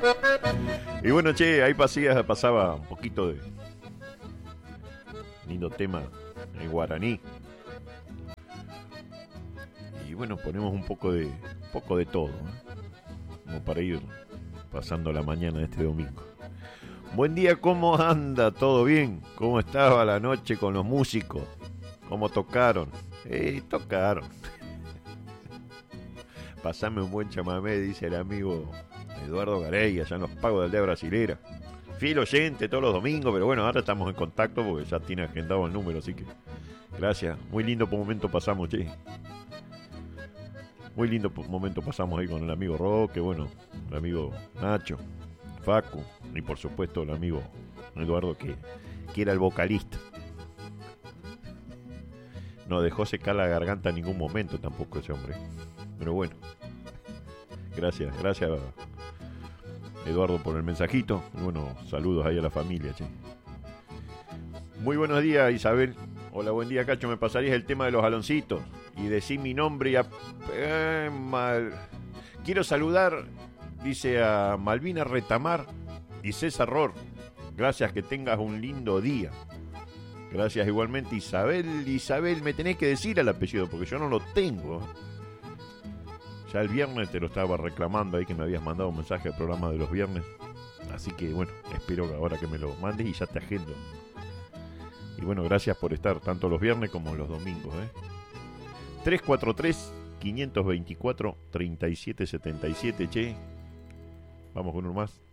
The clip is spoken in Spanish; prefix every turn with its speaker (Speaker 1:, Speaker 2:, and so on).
Speaker 1: Y bueno, che, ahí pasaba un poquito de lindo tema en guaraní. Y bueno, ponemos un poco de todo, ¿eh? Como para ir pasando la mañana de este domingo. Buen día, ¿cómo anda? ¿Todo bien? ¿Cómo estaba la noche con los músicos? ¿Cómo tocaron? Tocaron. Pasame un buen chamamé, dice el amigo Eduardo Garay, allá en los Pagos de Aldea Brasilera. Fiel oyente todos los domingos, pero bueno, ahora estamos en contacto porque ya tiene agendado el número, así que gracias. Muy lindo momento pasamos, che. Muy lindo momento pasamos ahí con el amigo Roque, bueno, el amigo Nacho, Facu y por supuesto el amigo Eduardo que era el vocalista. No dejó secar la garganta en ningún momento tampoco ese hombre. Pero bueno, gracias Eduardo por el mensajito. Y bueno, saludos ahí a la familia, che. Muy buenos días, Isabel. Hola, buen día, Cacho. ¿Me pasarías el tema de los aloncitos? Y decir mi nombre y quiero saludar, dice, a Malvina Retamar y César Ror. Gracias, que tengas un lindo día. Gracias igualmente, Isabel. Isabel, me tenés que decir el apellido porque yo no lo tengo. Ya el viernes te lo estaba reclamando ahí, que me habías mandado un mensaje al programa de los viernes. Así que bueno, espero que ahora que me lo mandes y ya te agendo. Y bueno, gracias por estar tanto los viernes como los domingos, 343-524-3777, che. Vamos con uno más.